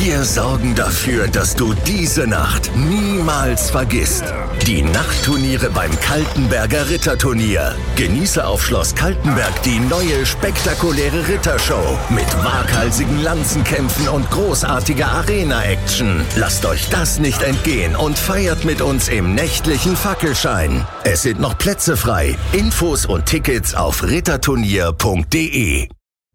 Wir sorgen dafür, dass du diese Nacht niemals vergisst. Die Nachtturniere beim Kaltenberger Ritterturnier. Genieße auf Schloss Kaltenberg die neue spektakuläre Rittershow mit waghalsigen Lanzenkämpfen und großartiger Arena-Action. Lasst euch das nicht entgehen und feiert mit uns im nächtlichen Fackelschein. Es sind noch Plätze frei. Infos und Tickets auf ritterturnier.de.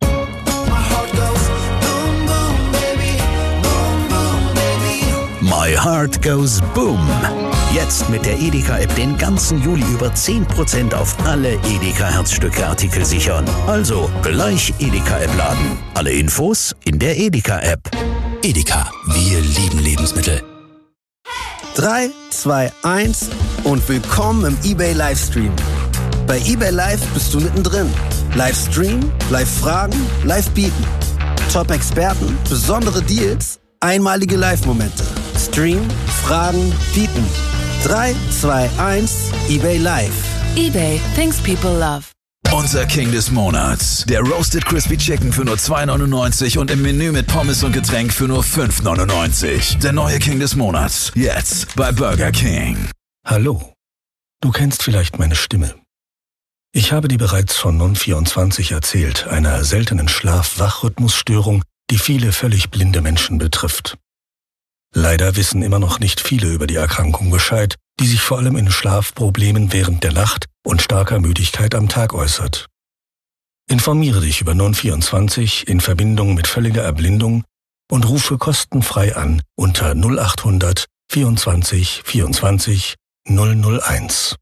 My Heart Goes Boom. Jetzt mit der Edeka-App den ganzen Juli über 10% auf alle Edeka-Herzstücke-Artikel sichern. Also gleich Edeka-App laden. Alle Infos in der Edeka-App. Edeka, wir lieben Lebensmittel. 3, 2, 1 und willkommen im eBay Livestream. Bei eBay Live bist du mittendrin. Livestream, Live-Fragen, Live-Bieten. Top-Experten, besondere Deals, einmalige Live-Momente. Stream, Fragen, Bieten. 3, 2, 1, eBay Live. eBay, things people love. Unser King des Monats. Der Roasted Crispy Chicken für nur $2,99 und im Menü mit Pommes und Getränk für nur $5,99. Der neue King des Monats. Jetzt bei Burger King. Hallo. Du kennst vielleicht meine Stimme. Ich habe dir bereits von Non-24 erzählt, einer seltenen Schlaf-Wach-Rhythmusstörung, die viele völlig blinde Menschen betrifft. Leider wissen immer noch nicht viele über die Erkrankung Bescheid, die sich vor allem in Schlafproblemen während der Nacht und starker Müdigkeit am Tag äußert. Informiere dich über Non-24 in Verbindung mit völliger Erblindung und rufe kostenfrei an unter 0800 24 24 001.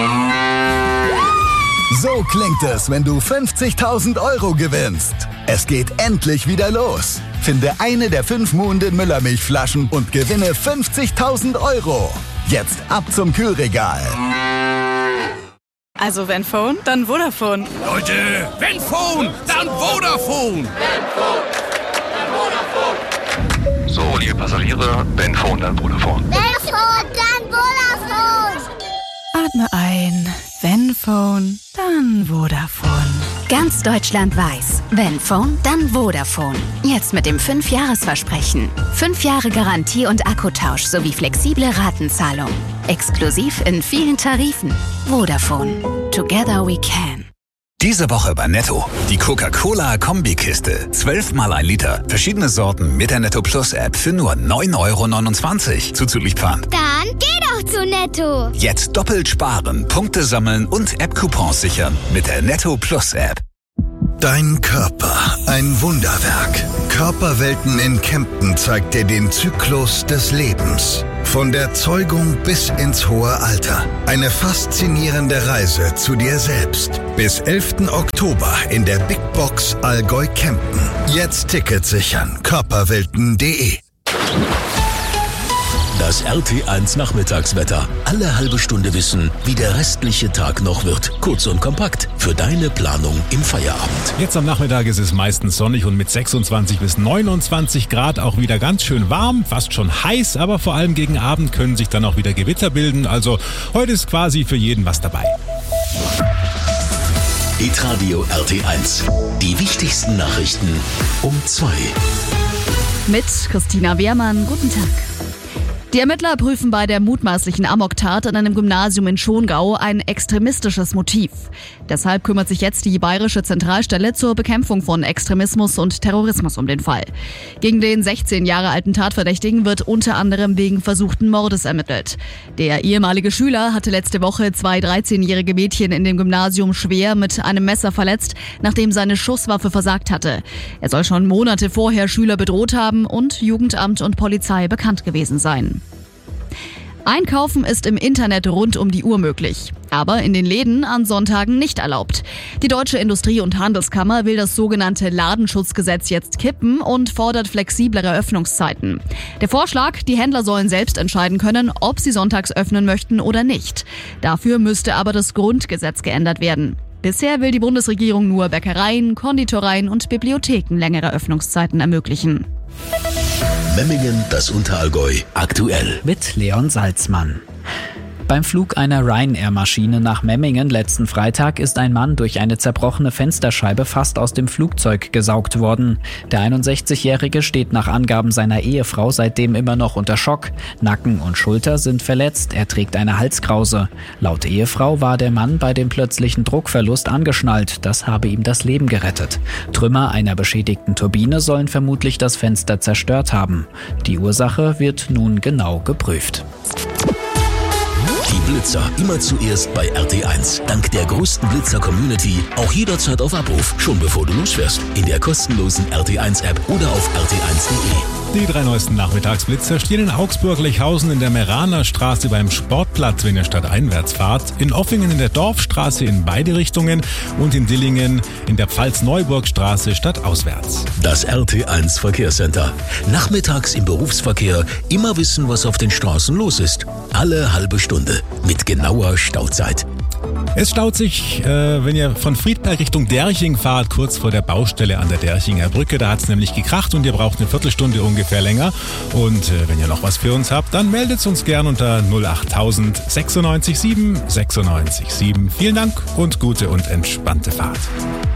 So klingt es, wenn du 50.000 € gewinnst. Es geht endlich wieder los. Finde eine der 5 Muhnden Müllermilchflaschen und gewinne 50.000 €. Jetzt ab zum Kühlregal. Also wenn Phone, dann Vodafone. Leute, wenn Phone, dann Vodafone. So, liebe Passagiere, wenn Phone, dann Vodafone. Wenn Phone, dann Vodafone. Atme ein. Wenn Phone, dann Vodafone. Ganz Deutschland weiß, wenn Phone, dann Vodafone. Jetzt mit dem 5-Jahres-Versprechen. 5 Jahre Garantie und Akkutausch sowie flexible Ratenzahlung. Exklusiv in vielen Tarifen. Vodafone. Together we can. Diese Woche bei Netto. Die Coca-Cola-Kombikiste. 12 mal 1 Liter. Verschiedene Sorten mit der Netto Plus App für nur 9,29 € zuzüglich Pfand. Dann geh doch zu Netto. Jetzt doppelt sparen, Punkte sammeln und App-Coupons sichern mit der Netto Plus App. Dein Körper, ein Wunderwerk. Körperwelten in Kempten zeigt dir den Zyklus des Lebens. Von der Zeugung bis ins hohe Alter. Eine faszinierende Reise zu dir selbst. Bis 11. Oktober in der Big Box Allgäu Kempten. Jetzt Ticket sichern. Körperwelten.de. Das RT1 Nachmittagswetter. Alle halbe Stunde wissen, wie der restliche Tag noch wird. Kurz und kompakt für deine Planung im Feierabend. Jetzt am Nachmittag ist es meistens sonnig und mit 26 bis 29 Grad auch wieder ganz schön warm, fast schon heiß, aber vor allem gegen Abend können sich dann auch wieder Gewitter bilden. Also heute ist quasi für jeden was dabei. Hitradio RT1. Die wichtigsten Nachrichten um 2. Mit Christina Wehrmann. Guten Tag. Die Ermittler prüfen bei der mutmaßlichen Amoktat an einem Gymnasium in Schongau ein extremistisches Motiv. Deshalb kümmert sich jetzt die Bayerische Zentralstelle zur Bekämpfung von Extremismus und Terrorismus um den Fall. Gegen den 16 Jahre alten Tatverdächtigen wird unter anderem wegen versuchten Mordes ermittelt. Der ehemalige Schüler hatte letzte Woche 2 13-jährige Mädchen in dem Gymnasium schwer mit einem Messer verletzt, nachdem seine Schusswaffe versagt hatte. Er soll schon Monate vorher Schüler bedroht haben und Jugendamt und Polizei bekannt gewesen sein. Einkaufen ist im Internet rund um die Uhr möglich, aber in den Läden an Sonntagen nicht erlaubt. Die Deutsche Industrie- und Handelskammer will das sogenannte Ladenschutzgesetz jetzt kippen und fordert flexiblere Öffnungszeiten. Der Vorschlag, die Händler sollen selbst entscheiden können, ob sie sonntags öffnen möchten oder nicht. Dafür müsste aber das Grundgesetz geändert werden. Bisher will die Bundesregierung nur Bäckereien, Konditoreien und Bibliotheken längere Öffnungszeiten ermöglichen. Memmingen, das Unterallgäu, aktuell. Mit Leon Salzmann. Beim Flug einer Ryanair-Maschine nach Memmingen letzten Freitag ist ein Mann durch eine zerbrochene Fensterscheibe fast aus dem Flugzeug gesaugt worden. Der 61-Jährige steht nach Angaben seiner Ehefrau seitdem immer noch unter Schock. Nacken und Schulter sind verletzt, er trägt eine Halskrause. Laut Ehefrau war der Mann bei dem plötzlichen Druckverlust angeschnallt. Das habe ihm das Leben gerettet. Trümmer einer beschädigten Turbine sollen vermutlich das Fenster zerstört haben. Die Ursache wird nun genau geprüft. Die Blitzer immer zuerst bei RT1. Dank der größten Blitzer-Community auch jederzeit auf Abruf, schon bevor du losfährst. In der kostenlosen RT1-App oder auf rt1.de. Die 3 neuesten Nachmittagsblitzer stehen in Augsburg-Lechhausen in der Meraner Straße beim Sportplatz, wenn ihr stadteinwärts fahrt, in Offingen in der Dorfstraße in beide Richtungen und in Dillingen in der Pfalz-Neuburg-Straße stadtauswärts. Das RT1 Verkehrscenter. Nachmittags im Berufsverkehr immer wissen, was auf den Straßen los ist. Alle halbe Stunde mit genauer Stauzeit. Es staut sich, wenn ihr von Friedberg Richtung Derching fahrt, kurz vor der Baustelle an der Derchinger Brücke. Da hat es nämlich gekracht und ihr braucht eine Viertelstunde ungefähr länger. Und wenn ihr noch was für uns habt, dann meldet uns gern unter 08000 96 7 96 7. Vielen Dank und gute und entspannte Fahrt.